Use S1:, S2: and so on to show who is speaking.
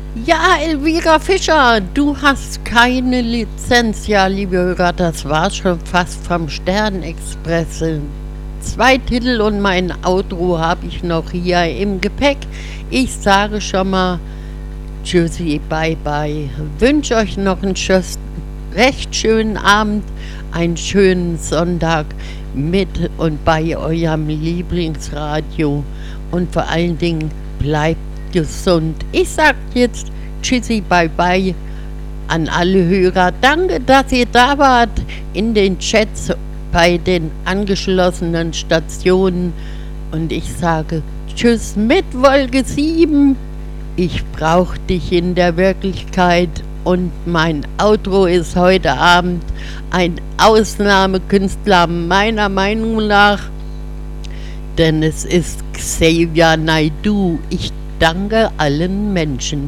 S1: Ja, Elvira Fischer, du hast keine Lizenz. Ja, liebe Hörer, das war schon fast vom Sternexpress. Zwei Titel und mein Outro habe ich noch hier im Gepäck. Ich sage schon mal Tschüssi, bye bye. Wünsche euch noch einen recht schönen Abend, einen schönen Sonntag mit und bei eurem Lieblingsradio. Und vor allen Dingen bleibt gesund. Ich sag jetzt Tschüssi, bye bye an alle Hörer. Danke, dass ihr da wart in den Chats bei den angeschlossenen Stationen. Und ich sage Tschüss mit Wolke 7. Ich brauch dich in der Wirklichkeit. Und mein Outro ist heute Abend ein Ausnahmekünstler meiner Meinung nach, denn es ist Xavier Naidoo. Ich danke allen Menschen.